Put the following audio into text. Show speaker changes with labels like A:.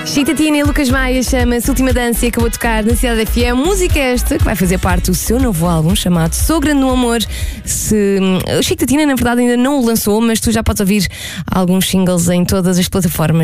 A: Chitatina e Lucas Maia chama-se Última Dança e acabou de tocar na Cidade FM. Música esta que vai fazer parte do seu novo álbum chamado Sou Grande no Amor. O Chitatina, na verdade, ainda não o lançou, mas tu já podes ouvir alguns singles em todas as plataformas.